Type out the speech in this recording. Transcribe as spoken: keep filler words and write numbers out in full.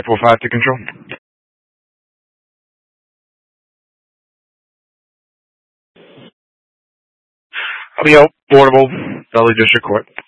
four five to control. Audio, Portable, Dudley District Court.